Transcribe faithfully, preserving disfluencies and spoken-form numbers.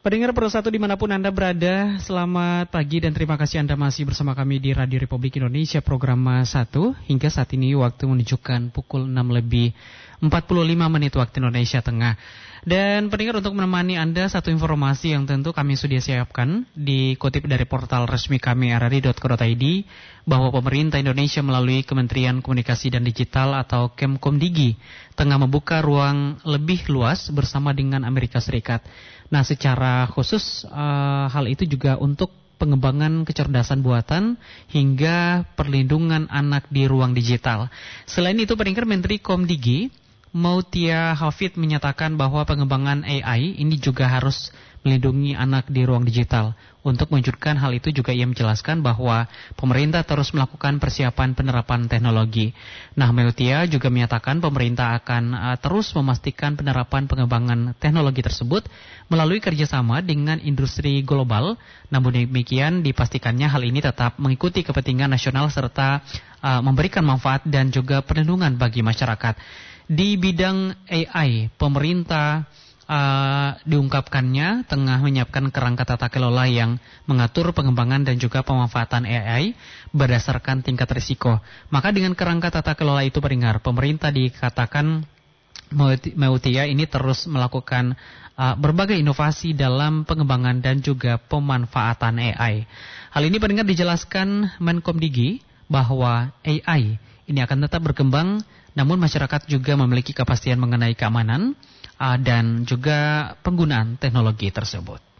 Pendengar Pro satu dimanapun Anda berada, selamat pagi dan terima kasih Anda masih bersama kami di Radio Republik Indonesia program satu. Hingga saat ini waktu menunjukkan pukul enam lebih empat puluh lima menit waktu Indonesia Tengah. Dan pendengar, untuk menemani Anda satu informasi yang tentu kami sudah siapkan, dikutip dari portal resmi kami r r i dot co dot i d, bahwa pemerintah Indonesia melalui Kementerian Komunikasi dan Digital atau Kemkomdigi tengah membuka ruang lebih luas bersama dengan Amerika Serikat. Nah, secara khusus uh, hal itu juga untuk pengembangan kecerdasan buatan hingga perlindungan anak di ruang digital. Selain itu, pendengar, Menteri Komdigi Mautia Hafid menyatakan bahwa pengembangan A I ini juga harus melindungi anak di ruang digital. Untuk mewujudkan hal itu juga ia menjelaskan bahwa pemerintah terus melakukan persiapan penerapan teknologi. Nah, Mautia juga menyatakan pemerintah akan uh, terus memastikan penerapan pengembangan teknologi tersebut melalui kerjasama dengan industri global. Namun demikian, dipastikannya hal ini tetap mengikuti kepentingan nasional serta uh, memberikan manfaat dan juga perlindungan bagi masyarakat. Di bidang A I, pemerintah uh, diungkapkannya tengah menyiapkan kerangka tata kelola yang mengatur pengembangan dan juga pemanfaatan A I berdasarkan tingkat risiko. Maka dengan kerangka tata kelola itu, pendengar, pemerintah dikatakan Mautia ini terus melakukan uh, berbagai inovasi dalam pengembangan dan juga pemanfaatan A I. Hal ini, pendengar, dijelaskan Menkomdigi bahwa A I ini akan tetap berkembang, namun masyarakat juga memiliki kepastian mengenai keamanan uh, dan juga penggunaan teknologi tersebut.